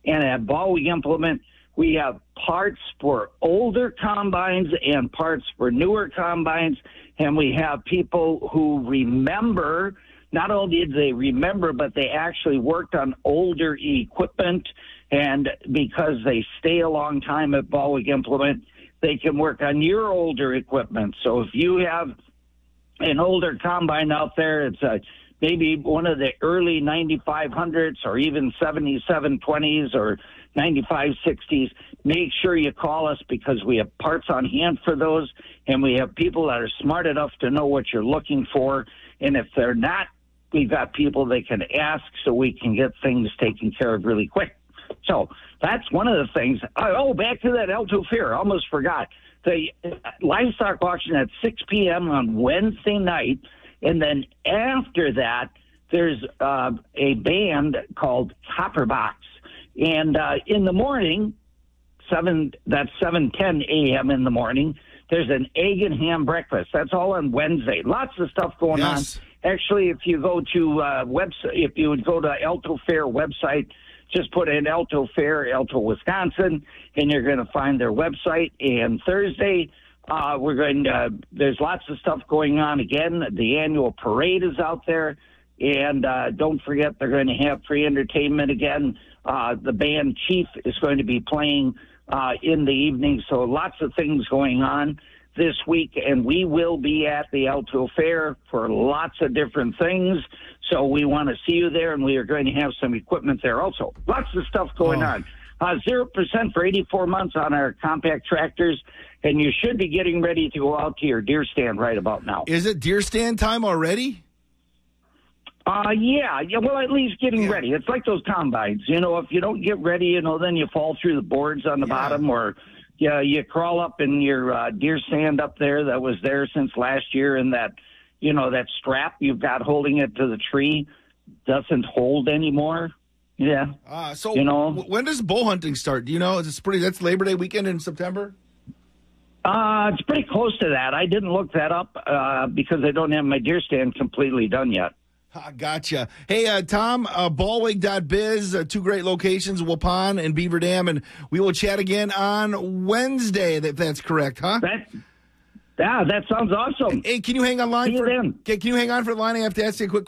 And at Baldwin Implement, we have parts for older combines and parts for newer combines. And we have people who remember, not only did they remember, but they actually worked on older equipment. And because they stay a long time at Baldwin Implement, they can work on your older equipment. So if you have an older combine out there, it's maybe one of the early 9500s or even 7720s or 9560s, make sure you call us because we have parts on hand for those, and we have people that are smart enough to know what you're looking for. And if they're not, we've got people they can ask so we can get things taken care of really quick. So that's one of the things. Oh, back to that Alto Fair. I almost forgot. The livestock auction at 6 p.m. on Wednesday night. And then after that, there's a band called Copperbox. And in the morning, 7:10 a.m. in the morning, there's an egg and ham breakfast. That's all on Wednesday. Lots of stuff going on. Actually, if you go to if you would go to Alto Fair website, just put in Alto Fair, Alto, Wisconsin, and you're going to find their website. And Thursday, there's lots of stuff going on again. The annual parade is out there. And don't forget, they're going to have free entertainment again. The band Chief is going to be playing in the evening. So lots of things going on this week, and we will be at the Alto Fair for lots of different things. So we want to see you there, and we are going to have some equipment there also. Lots of stuff going on. 0% for 84 months on our compact tractors, and you should be getting ready to go out to your deer stand right about now. Is it deer stand time already? Yeah, well, at least getting ready. It's like those combines. If you don't get ready, then you fall through the boards on the bottom, or you crawl up in your deer stand up there that was there since last year, and that strap you've got holding it to the tree doesn't hold anymore. Yeah. So when does bow hunting start? Do you know? That's Labor Day weekend in September? It's pretty close to that. I didn't look that up because I don't have my deer stand completely done yet. Gotcha. Hey, Tom, Ballweg.biz, two great locations, Waupun and Beaver Dam, and we will chat again on Wednesday, if that's correct, huh? That sounds awesome. Hey, can you hang on line? See you then. Can you hang on for the line? I have to ask you a quick